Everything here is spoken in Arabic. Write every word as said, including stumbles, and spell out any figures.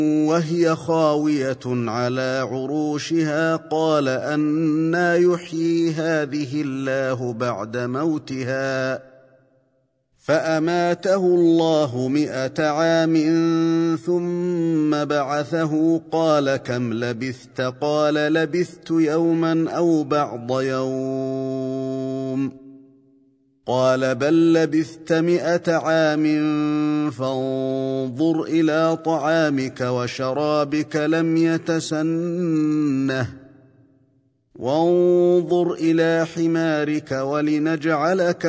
وهي خاوية على عروشها قال أنى يحيي هذه الله بعد موتها فأماته الله مئة عام ثم بعثه قال كم لبثت قال لبثت يوما أو بعض يوم قال بل لبثت مئة عام فانظر إلى طعامك وشرابك لم يتسنه وانظر إلى حمارك ولنجعلك